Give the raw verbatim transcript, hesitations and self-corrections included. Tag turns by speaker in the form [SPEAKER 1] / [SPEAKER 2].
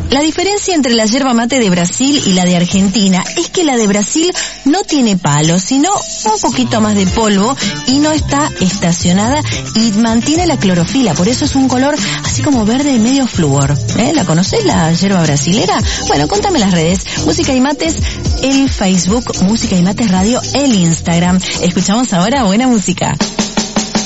[SPEAKER 1] La diferencia entre la yerba mate de Brasil y la de Argentina es que la de Brasil no tiene palo, sino un poquito más de polvo y no está estacionada y mantiene la clorofila, por eso es un color así como verde medio flúor. ¿Eh? ¿La conocés, la yerba brasilera? Bueno, contame las redes. Música y Mates, el Facebook, Música y Mates Radio, el Instagram. Escuchamos ahora buena música.